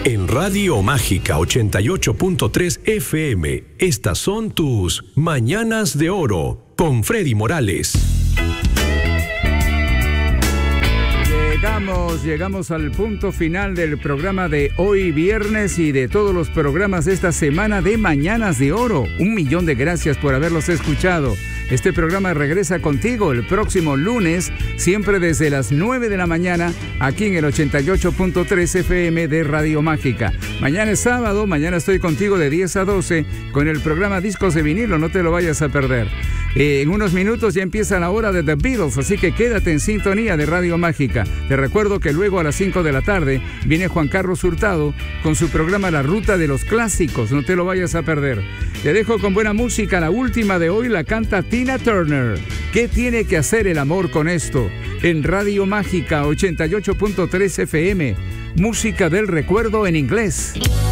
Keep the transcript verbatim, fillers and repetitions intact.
En Radio Mágica ochenta y ocho punto tres F M, estas son tus Mañanas de Oro con Freddy Morales. Llegamos, llegamos al punto final del programa de hoy viernes y de todos los programas de esta semana de Mañanas de Oro. Un millón de gracias por haberlos escuchado. Este programa regresa contigo el próximo lunes, siempre desde las nueve de la mañana, aquí en el ochenta y ocho punto tres F M de Radio Mágica. Mañana es sábado, mañana estoy contigo de diez a doce con el programa Discos de Vinilo, no te lo vayas a perder. Eh, en unos minutos ya empieza la hora de The Beatles, así que quédate en sintonía de Radio Mágica. Te recuerdo que luego a las cinco de la tarde viene Juan Carlos Hurtado con su programa La Ruta de los Clásicos, no te lo vayas a perder. Te dejo con buena música, la última de hoy la canta Tina Turner. ¿Qué tiene que hacer el amor con esto? En Radio Mágica ochenta y ocho punto tres F M, música del recuerdo en inglés.